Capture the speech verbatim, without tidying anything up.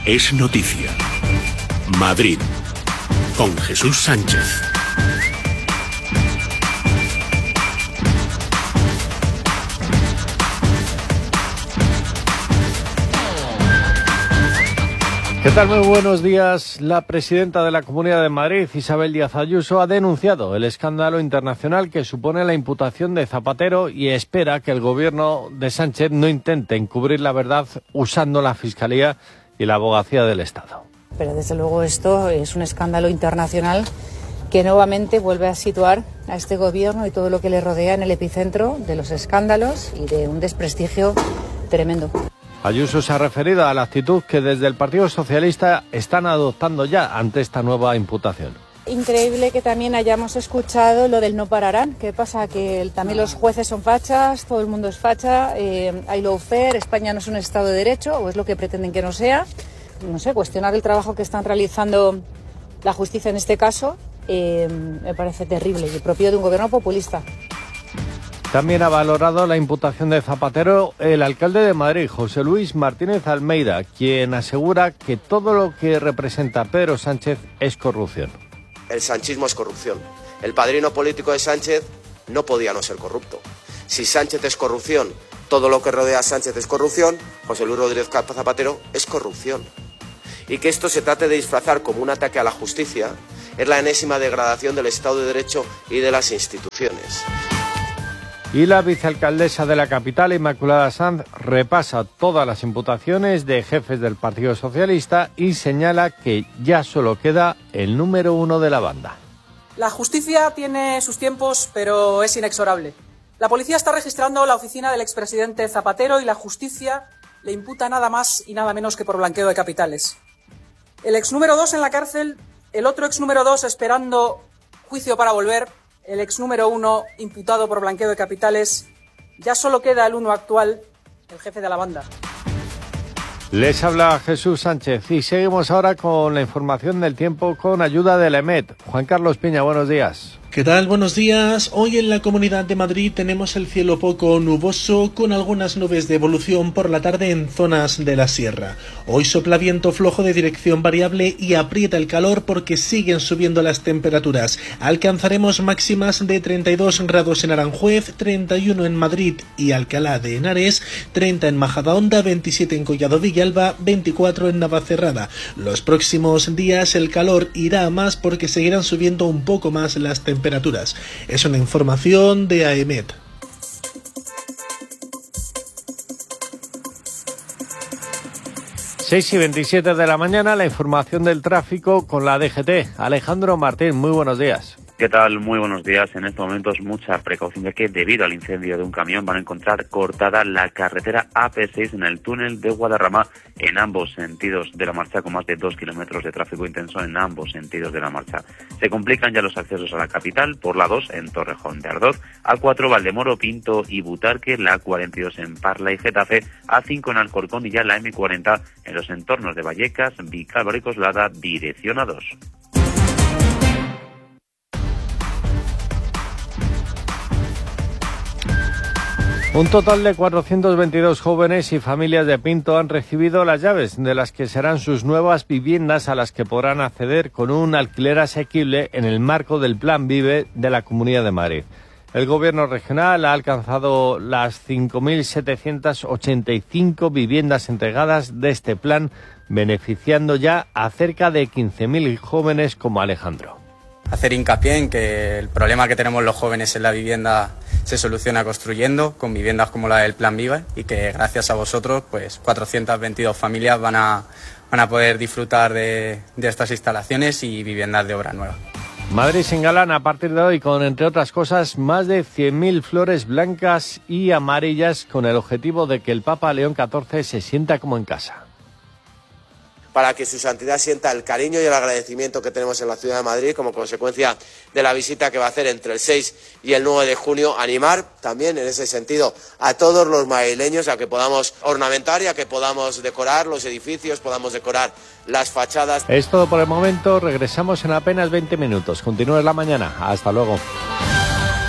es noticia. Madrid, con Jesús Sánchez. ¿Qué tal? Muy buenos días. La presidenta de la Comunidad de Madrid, Isabel Díaz Ayuso, ha denunciado el escándalo internacional que supone la imputación de Zapatero y espera que el gobierno de Sánchez no intente encubrir la verdad usando la Fiscalía y la Abogacía del Estado. Pero desde luego esto es un escándalo internacional que nuevamente vuelve a situar a este gobierno y todo lo que le rodea en el epicentro de los escándalos y de un desprestigio tremendo. Ayuso se ha referido a la actitud que desde el Partido Socialista están adoptando ya ante esta nueva imputación. Increíble que también hayamos escuchado lo del no pararán. ¿Qué pasa? Que el, también los jueces son fachas, todo el mundo es facha, eh, hay lawfare, España no es un Estado de Derecho, o es lo que pretenden que no sea. No sé, cuestionar el trabajo que están realizando la justicia en este caso eh, me parece terrible y propio de un gobierno populista. También ha valorado la imputación de Zapatero el alcalde de Madrid, José Luis Martínez Almeida, quien asegura que todo lo que representa Pedro Sánchez es corrupción. El sanchismo es corrupción. El padrino político de Sánchez no podía no ser corrupto. Si Sánchez es corrupción, todo lo que rodea a Sánchez es corrupción, José Luis Rodríguez Zapatero es corrupción. Y que esto se trate de disfrazar como un ataque a la justicia es la enésima degradación del Estado de Derecho y de las instituciones. Y la vicealcaldesa de la capital, Inmaculada Sanz, repasa todas las imputaciones de jefes del Partido Socialista y señala que ya solo queda el número uno de la banda. La justicia tiene sus tiempos, pero es inexorable. La policía está registrando la oficina del expresidente Zapatero y la justicia le imputa nada más y nada menos que por blanqueo de capitales. El ex número dos en la cárcel, el otro ex número dos esperando juicio para volver, el ex número uno imputado por blanqueo de capitales, ya solo queda el uno actual, el jefe de la banda. Les habla Jesús Sánchez y seguimos ahora con la información del tiempo con ayuda del E M E T. Juan Carlos Piña, buenos días. ¿Qué tal? Buenos días. Hoy en la Comunidad de Madrid tenemos el cielo poco nuboso con algunas nubes de evolución por la tarde en zonas de la sierra. Hoy sopla viento flojo de dirección variable y aprieta el calor porque siguen subiendo las temperaturas. Alcanzaremos máximas de treinta y dos grados en Aranjuez, treinta y uno en Madrid y Alcalá de Henares, treinta en Majadahonda, veintisiete en Collado Villalba, veinticuatro en Navacerrada. Los próximos días el calor irá a más porque seguirán subiendo un poco más las temperaturas. temperaturas. Es una información de A E M E T. seis y veintisiete de la mañana, la información del tráfico con la D G T. Alejandro Martín, muy buenos días. ¿Qué tal? Muy buenos días. En estos momentos mucha precaución, ya que debido al incendio de un camión van a encontrar cortada la carretera A P seis en el túnel de Guadarrama en ambos sentidos de la marcha, con más de dos kilómetros de tráfico intenso en ambos sentidos de la marcha. Se complican ya los accesos a la capital por la dos en Torrejón de Ardoz, A cuatro Valdemoro, Pinto y Butarque, la cuarenta y dos en Parla y Getafe, A cinco en Alcorcón y ya la eme cuarenta en los entornos de Vallecas, Vicálvaro y Coslada, dirección A dos. Un total de cuatrocientos veintidós jóvenes y familias de Pinto han recibido las llaves de las que serán sus nuevas viviendas a las que podrán acceder con un alquiler asequible en el marco del Plan Vive de la Comunidad de Madrid. El Gobierno regional ha alcanzado las cinco mil setecientas ochenta y cinco viviendas entregadas de este plan, beneficiando ya a cerca de quince mil jóvenes como Alejandro. Hacer hincapié en que el problema que tenemos los jóvenes en la vivienda se soluciona construyendo, con viviendas como la del Plan Vive, y que gracias a vosotros pues cuatrocientas veintidós familias van a, van a poder disfrutar de, de estas instalaciones y viviendas de obra nueva. Madrid se engalana a partir de hoy con, entre otras cosas, más de cien mil flores blancas y amarillas con el objetivo de que el Papa León catorce se sienta como en casa. Para que su santidad sienta el cariño y el agradecimiento que tenemos en la ciudad de Madrid como consecuencia de la visita que va a hacer entre el seis y el nueve de junio, animar también en ese sentido a todos los madrileños a que podamos ornamentar y a que podamos decorar los edificios, podamos decorar las fachadas. Es todo por el momento, regresamos en apenas veinte minutos. Continúe la mañana, hasta luego.